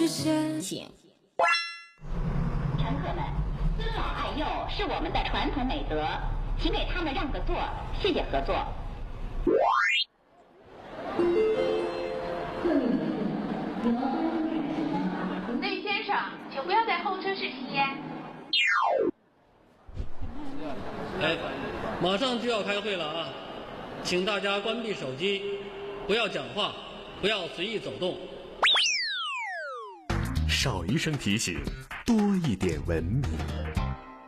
实现。 乘客们，尊老爱幼是我们的传统美德，请给他们让个座，谢谢合作。 那位先生，请不要在候车室吸烟。 马上就要开会了啊，请大家关闭手机，不要讲话，不要随意走动。 少一声提醒，多一点文明。